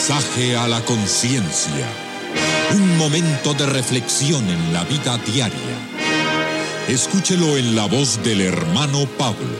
Mensaje a la conciencia. Un momento de reflexión en la vida diaria. Escúchelo en la voz del hermano Pablo.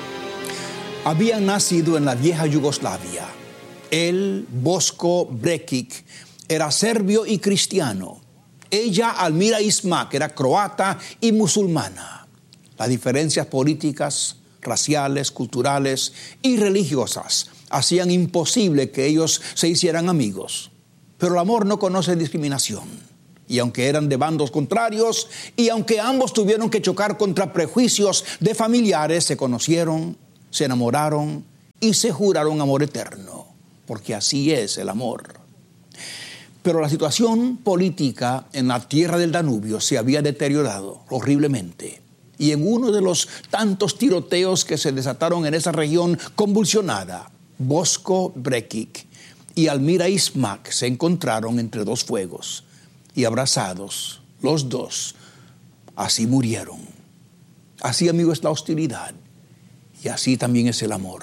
Había nacido en la vieja Yugoslavia. Él, Boško Brekić, era serbio y cristiano. Ella, Almira Ismak, era croata y musulmana. Las diferencias políticas, raciales, culturales y religiosas hacían imposible que ellos se hicieran amigos. Pero el amor no conoce discriminación. Y aunque eran de bandos contrarios, y aunque ambos tuvieron que chocar contra prejuicios de familiares, se conocieron, se enamoraron y se juraron amor eterno. Porque así es el amor. Pero la situación política en la tierra del Danubio se había deteriorado horriblemente. Y en uno de los tantos tiroteos que se desataron en esa región convulsionada, Boško Brekić y Almira Ismak se encontraron entre dos fuegos y abrazados, los dos, así murieron. Así, amigo, es la hostilidad y así también es el amor.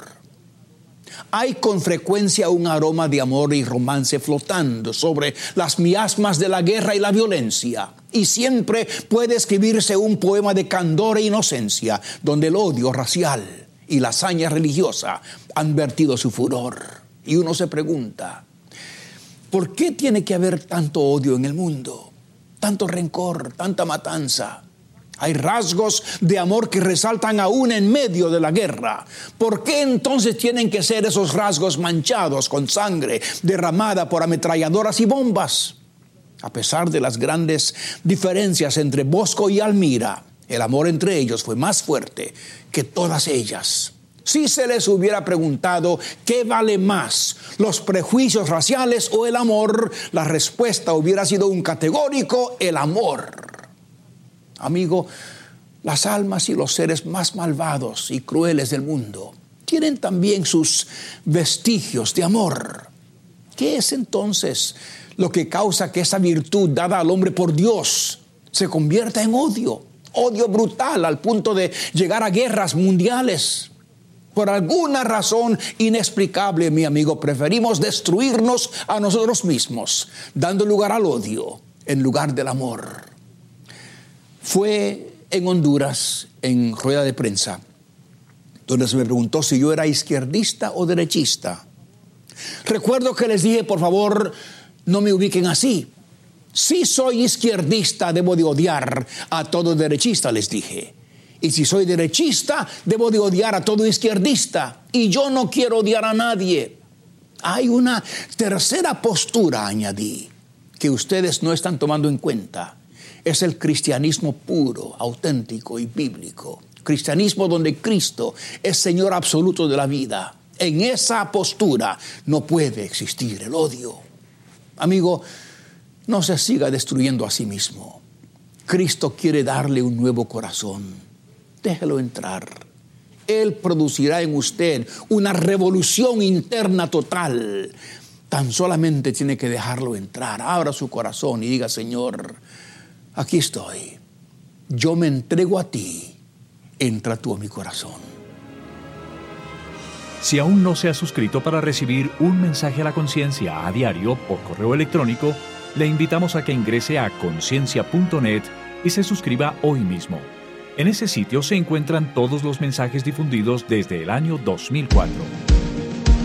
Hay con frecuencia un aroma de amor y romance flotando sobre las miasmas de la guerra y la violencia. Y siempre puede escribirse un poema de candor e inocencia, donde el odio racial y la hazaña religiosa han vertido su furor. Y uno se pregunta, ¿por qué tiene que haber tanto odio en el mundo? Tanto rencor, tanta matanza. Hay rasgos de amor que resaltan aún en medio de la guerra. ¿Por qué entonces tienen que ser esos rasgos manchados con sangre derramada por ametralladoras y bombas? A pesar de las grandes diferencias entre Boško y Almira, el amor entre ellos fue más fuerte que todas ellas. Si se les hubiera preguntado qué vale más, los prejuicios raciales o el amor, la respuesta hubiera sido un categórico: el amor. Amigo, las almas y los seres más malvados y crueles del mundo tienen también sus vestigios de amor. ¿Qué es entonces lo que causa que esa virtud dada al hombre por Dios se convierta en odio? Odio brutal al punto de llegar a guerras mundiales. Por alguna razón inexplicable, mi amigo, preferimos destruirnos a nosotros mismos, dando lugar al odio en lugar del amor. Fue en Honduras, en rueda de prensa, donde se me preguntó si yo era izquierdista o derechista. Recuerdo que les dije, por favor, no me ubiquen así. Si soy izquierdista, debo de odiar a todo derechista, les dije. Y si soy derechista, debo de odiar a todo izquierdista. Y yo no quiero odiar a nadie. Hay una tercera postura, añadí, que ustedes no están tomando en cuenta. Es el cristianismo puro, auténtico y bíblico. Cristianismo donde Cristo es Señor absoluto de la vida. En esa postura no puede existir el odio. Amigo, no se siga destruyendo a sí mismo. Cristo quiere darle un nuevo corazón. Déjelo entrar. Él producirá en usted una revolución interna total. Tan solamente tiene que dejarlo entrar. Abra su corazón y diga: Señor, aquí estoy. Yo me entrego a ti. Entra tú a mi corazón. Si aún no se ha suscrito para recibir un mensaje a la conciencia a diario por correo electrónico, le invitamos a que ingrese a conciencia.net y se suscriba hoy mismo. En ese sitio se encuentran todos los mensajes difundidos desde el año 2004.